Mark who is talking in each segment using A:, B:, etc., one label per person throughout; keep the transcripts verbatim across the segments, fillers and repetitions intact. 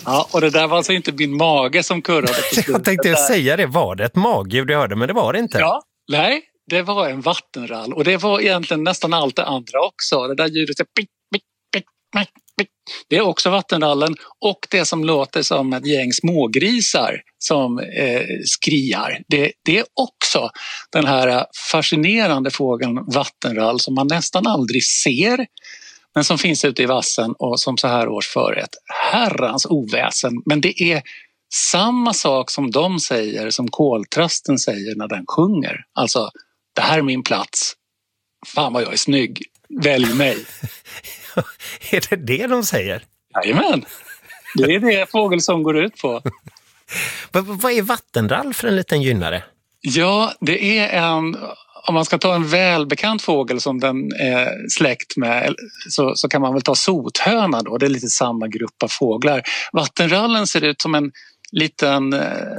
A: Ja, och det där var alltså inte min mage som kurrade.
B: Jag tänkte jag säga det, var det ett magljud du hörde, men det var det inte.
A: Ja, nej, det var en vattenrall. Och det var egentligen nästan allt det andra också. Det där ljudet, pick, pick, pick, pick, pick. Det är också vattenrallen, och det som låter som ett gäng smågrisar som eh, skriar. Det, det är också den här fascinerande fågeln vattenrall som man nästan aldrig ser, men som finns ute i vassen och som så här års för ett herrans oväsen. Men det är samma sak som de säger, som koltrasten säger när den sjunger. Alltså, det här är min plats. Fan vad jag är snygg. Välj mig.
B: Är det det de säger?
A: Jajamän. Det är det fågel som går ut på.
B: Vad är vattenrall för en liten gynnare?
A: Ja, det är en... Om man ska ta en välbekant fågel som den är släkt med, så, så kan man väl ta sothöna då. Det är lite samma grupp av fåglar. Vattenrallen ser ut som en liten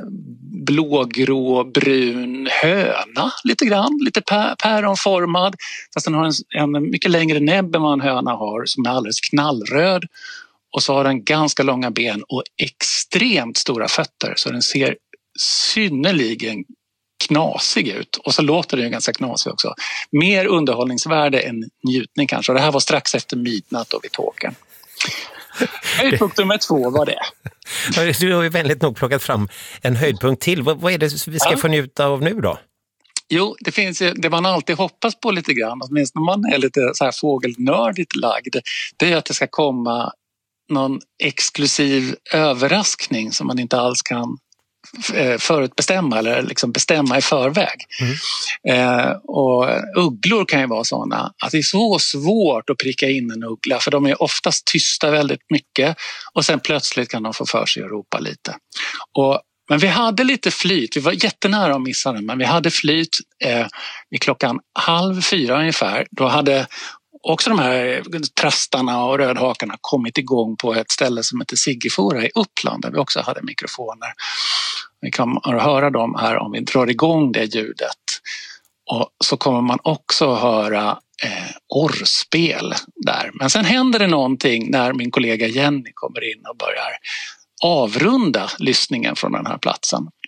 A: blågrå brun höna lite grann, lite päronformad, fast den har en, en mycket längre näbb än vad en höna har, som är alldeles knallröd, och så har den ganska långa ben och extremt stora fötter, så den ser synnerligen knasig ut, och så låter den ganska knasig också. Mer underhållningsvärde än njutning kanske, och det här var strax efter midnatt och vid tåken. Höjdpunkt nummer två var det.
B: Du har ju väldigt nog plockat fram en höjdpunkt till. Vad, vad är det vi ska ja. få njuta av nu då?
A: Jo, det finns ju, det man alltid hoppas på lite grann, åtminstone när man är lite så här fågelnördigt lagd, det är att det ska komma någon exklusiv överraskning som man inte alls kan förutbestämma eller liksom bestämma i förväg. Mm. Eh, och ugglor kan ju vara sådana att det är så svårt att pricka in en uggla, för de är oftast tysta väldigt mycket och sen plötsligt kan de få för sig att ropa lite. Och, men vi hade lite flyt, vi var jättenära att missa den, men vi hade flyt eh, vid klockan halv fyra ungefär. Då hade också de här trastarna och rödhakarna kommit igång på ett ställe som heter Siggefora i Uppland, där vi också hade mikrofoner. Vi kan höra dem här om vi drar igång det ljudet. Och så kommer man också höra eh, orrspel där. Men sen händer det någonting när min kollega Jenny kommer in och börjar avrunda lyssningen från den här platsen.